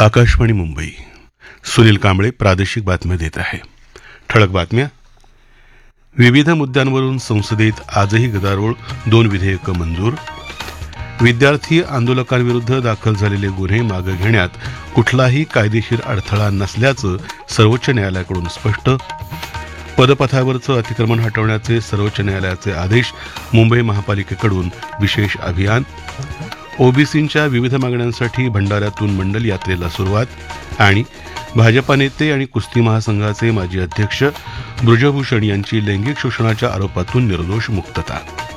आकाशवाणी मुंबई. सुनील कांबळे प्रादेशिक बातम्या देत आहे. ठळक बातम्या. विविध मुद्द्यांवरून संसदेत आजही गदारोळ, 2 विधेयकं मंजूर. विद्यार्थी आंदोलकांविरुद्ध दाखल झालेले गुन्हे मागे घेण्यात कुठलाही कायदेशीर अडथळा नसल्याचं सर्वोच्च न्यायालयाकडून स्पष्ट. पदपथावरचं अतिक्रमण हटवण्याचे सर्वोच्च न्यायालयाचे आदेश, मुंबई महापालिकेकडून विशेष अभियान. ओबीसींच्या विविध मागण्यांसाठी भंडाऱ्यातून मंडल यात्रेला सुरुवात. आणि भाजपा नेते आणि कुस्ती महासंघाचे माजी अध्यक्ष ब्रजभूषण यांची लैंगिक शोषणाच्या आरोपातून निर्दोष मुक्तता.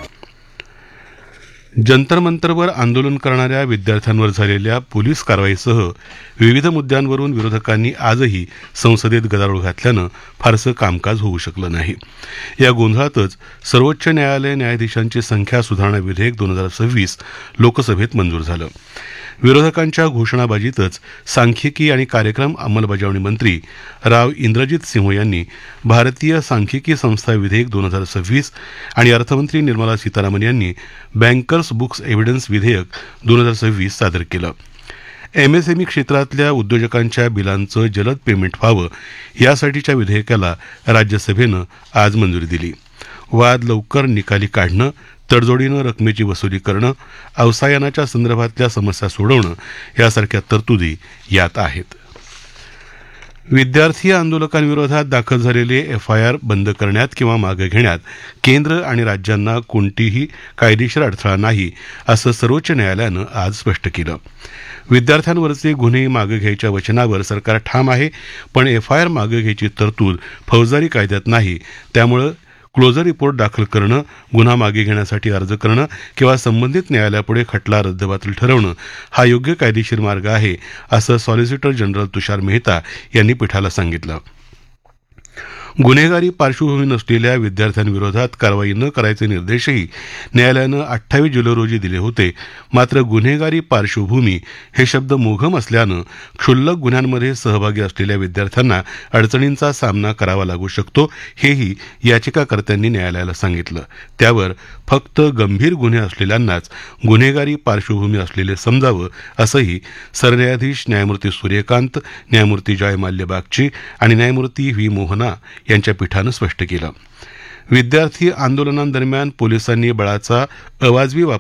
जंतर मंतरवर आंदोलन करणाऱ्या विद्यार्थ्यांवर झालेल्या पोलीस कारवाईसह विविध मुद्द्यांवरून विरोधकांनी आजही संसदेत गदारोळ घातल्यानं फारसं कामकाज होऊ शकलं नाही. या गोंधळातच सर्वोच्च न्यायालय न्यायाधीशांची संख्या सुधारणा विधेयक 2026 लोकसभेत मंजूर झालं. विरोधकांच्या घोषणाबाजीतच सांख्यिकी आणि कार्यक्रम अंमलबजावणी मंत्री राव इंद्रजित सिंह यांनी भारतीय सांख्यिकी संस्था विधेयक 2026 आणि अर्थमंत्री निर्मला सीतारामन यांनी बँकर्स बुक्स एव्हिडन्स विधेयक 2026 सादर केलं. एमएसएमई क्षेत्रातल्या उद्योजकांच्या बिलांचं जलद पेमेंट व्हावं यासाठीच्या विधेयकाला राज्यसभेनं आज मंजुरी दिली. वाद लवकर निकाली काढणं, तडजोडीनं रकमेची वसुली करणं, अवसायनाच्या संदर्भातल्या समस्या सोडवणं यासारख्या तरतुदी यात आहेत. विद्यार्थी आंदोलकांविरोधात दाखल झालेले एफआयआर बंद करण्यात किंवा मागे घेण्यात केंद्र आणि राज्यांना कोणतीही कायदेशीर अडथळा नाही, असं सर्वोच्च न्यायालयानं आज स्पष्ट केलं. विद्यार्थ्यांवरचे गुन्हे मागे घ्यायच्या वचनावर सरकार ठाम आहे, पण एफआयआर मागे घ्यायची तरतूद फौजदारी कायद्यात नाही. त्यामुळे क्लोजर रिपोर्ट दाखल करणं, गुन्हा मागे घेण्यासाठी अर्ज करणं किंवा संबंधित न्यायालयापुढे खटला रद्दबातल ठरवणं हा योग्य कायदेशीर मार्ग आहे, असं सॉलिसिटर जनरल तुषार मेहता यांनी पीठाला सांगितलं. गुन्हेगारी पार्श्वभूमी नसलेल्या विद्यार्थ्यांविरोधात कारवाई न करायचे निर्देशही न्यायालयानं 28 जुलै रोजी दिले होते. मात्र गुन्हेगारी पार्श्वभूमी हे शब्द मोघम असल्यानं क्षुल्लक गुन्ह्यांमध्ये सहभागी असलेल्या विद्यार्थ्यांना अडचणींचा सामना करावा लागू शकतो, हेही याचिकाकर्त्यांनी न्यायालयाला सांगितलं. त्यावर फक्त गंभीर गुन्हे असलेल्यांनाच गुन्हेगारी पार्श्वभूमी असलेले समजावं, असंही सरन्यायाधीश न्यायमूर्ती सूर्यकांत, न्यायमूर्ती जयमाल्य बागची आणि न्यायमूर्ती व्ही मोहना यांच्या पीठानं स्पष्ट केलं. विद्यार्थी आंदोलनांदरम्यान पोलिसांनी बळाचा अवाजवी वापर